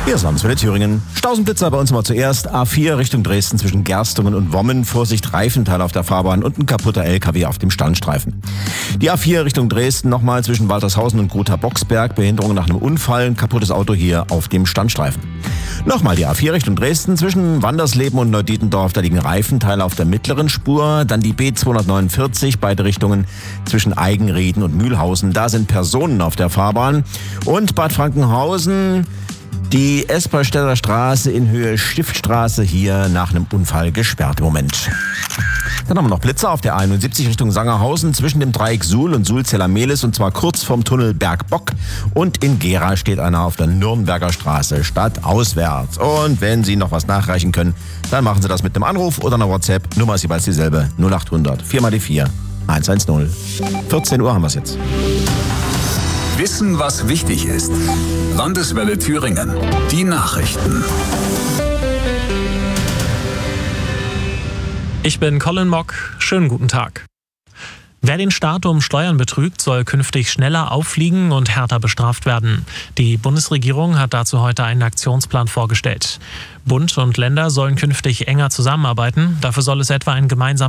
Hier ist Landeswelle Thüringen. Stausenblitzer bei uns immer zuerst. A4 Richtung Dresden zwischen Gerstungen und Wommen. Vorsicht, Reifenteil auf der Fahrbahn und ein kaputter LKW auf dem Standstreifen. Die A4 Richtung Dresden nochmal zwischen Waltershausen und Grota-Boxberg. Behinderung nach einem Unfall. Ein kaputtes Auto hier auf dem Standstreifen. Nochmal die A4 Richtung Dresden zwischen Wandersleben und Neudietendorf. Da liegen Reifenteile auf der mittleren Spur. Dann die B249, beide Richtungen zwischen Eigenrieden und Mühlhausen. Da sind Personen auf der Fahrbahn. Und Bad Frankenhausen, die Esperstädter Straße in Höhe Stiftstraße, hier nach einem Unfall gesperrt im Moment. Dann haben wir noch Blitzer auf der A71 Richtung Sangerhausen zwischen dem Dreieck Suhl und Suhl-Zeller-Mehlis, und zwar kurz vorm Tunnel Bergbock. Und in Gera steht einer auf der Nürnberger Straße stadtauswärts. Und wenn Sie noch was nachreichen können, dann machen Sie das mit einem Anruf oder einer WhatsApp. Nummer ist jeweils dieselbe, 0800 4 mal die 4 110. 14 Uhr haben wir es jetzt. Wissen, was wichtig ist. Landeswelle Thüringen. Die Nachrichten. Ich bin Colin Mock. Schönen guten Tag. Wer den Staat um Steuern betrügt, soll künftig schneller auffliegen und härter bestraft werden. Die Bundesregierung hat dazu heute einen Aktionsplan vorgestellt. Bund und Länder sollen künftig enger zusammenarbeiten. Dafür soll es etwa ein gemeinsames